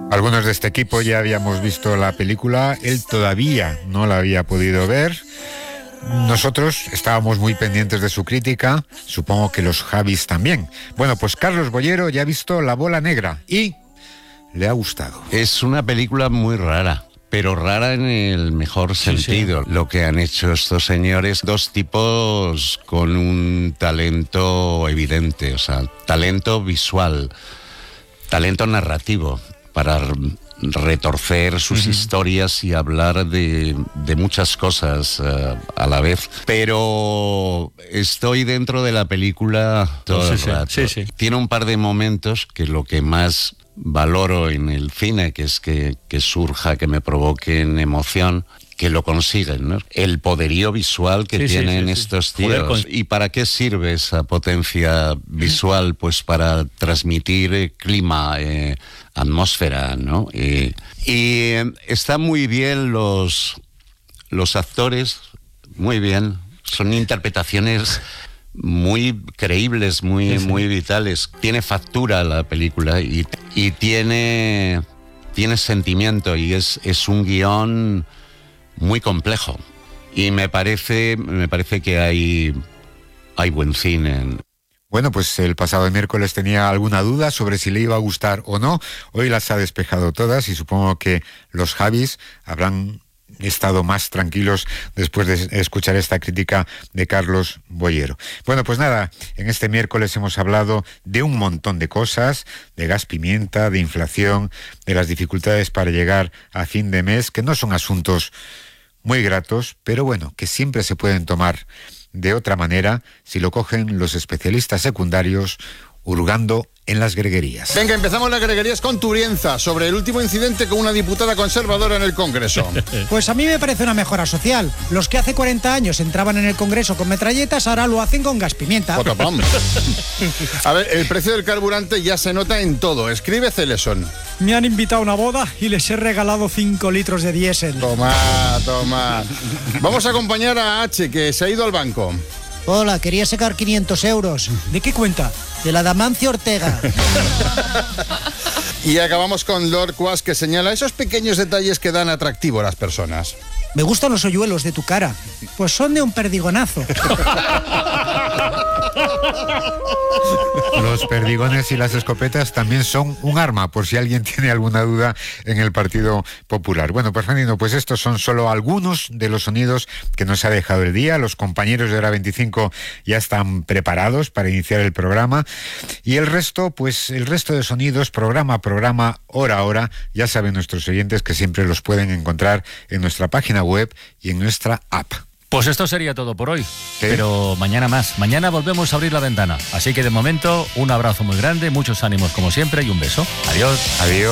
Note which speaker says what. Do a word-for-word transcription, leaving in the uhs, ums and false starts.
Speaker 1: Algunos de este equipo ya habíamos visto la película, él todavía no la había podido ver. Nosotros estábamos muy pendientes de su crítica, supongo que los Javis también. Bueno, pues Carlos Boyero ya ha visto La Bola Negra y le ha gustado.
Speaker 2: Es una película muy rara, pero rara en el mejor sentido. Sí, sí. Lo que han hecho estos señores, dos tipos con un talento evidente, o sea, talento visual, talento narrativo, para retorcer sus uh-huh. historias y hablar de, de muchas cosas uh, a la vez. Pero estoy dentro de la película todo sí, el sí, rato. Sí, sí. Tiene un par de momentos que lo que más valoro en el cine, que es que, que surja, que me provoquen emoción, que lo consiguen, ¿no? El poderío visual que sí, tienen sí, sí, estos sí. tíos. Con... ¿Y para qué sirve esa potencia visual? Pues para transmitir eh, clima, eh, atmósfera, ¿no? Eh, y eh, están muy bien los, los actores, muy bien. Son interpretaciones muy creíbles, muy, sí, sí. muy vitales. Tiene factura la película y, y tiene, tiene sentimiento, y es, es un guión muy complejo, y me parece me parece que hay hay buen cine.
Speaker 1: Bueno, pues el pasado miércoles tenía alguna duda sobre si le iba a gustar o no. Hoy las ha despejado todas y supongo que los Javis habrán estado más tranquilos después de escuchar esta crítica de Carlos Boyero. Bueno, pues nada, en este miércoles hemos hablado de un montón de cosas, de gas pimienta, de inflación, de las dificultades para llegar a fin de mes, que no son asuntos muy gratos, pero bueno, que siempre se pueden tomar de otra manera si lo cogen los especialistas secundarios hurgando en las greguerías.
Speaker 3: Venga, empezamos las greguerías con Turienza, sobre el último incidente con una diputada conservadora en el Congreso.
Speaker 4: Pues a mí me parece una mejora social. Los que hace cuarenta años entraban en el Congreso con metralletas, ahora lo hacen con gas pimienta.
Speaker 3: A ver, el precio del carburante ya se nota en todo. Escribe Celeson.
Speaker 4: Me han invitado a una boda y les he regalado cinco litros de diésel.
Speaker 3: Toma, toma. Vamos a acompañar a H, que se ha ido al banco.
Speaker 5: Hola, quería sacar quinientos euros.
Speaker 4: ¿De qué cuenta?
Speaker 5: De la de Amancio Ortega.
Speaker 3: Y acabamos con Lord Quas, que señala esos pequeños detalles que dan atractivo a las personas.
Speaker 4: Me gustan los hoyuelos de tu cara. Pues son de un perdigonazo.
Speaker 1: Los perdigones y las escopetas también son un arma, por si alguien tiene alguna duda en el Partido Popular. Bueno, pues Fernando, pues estos son solo algunos de los sonidos que nos ha dejado el día. Los compañeros de Hora veinticinco ya están preparados para iniciar el programa. Y el resto, pues el resto de sonidos, programa a programa, hora a hora, ya saben nuestros oyentes que siempre los pueden encontrar en nuestra página web y en nuestra app.
Speaker 6: Pues esto sería todo por hoy, ¿sí? Pero mañana más. Mañana volvemos a abrir la ventana. Así que de momento, un abrazo muy grande, muchos ánimos como siempre y un beso. Adiós.
Speaker 1: Adiós.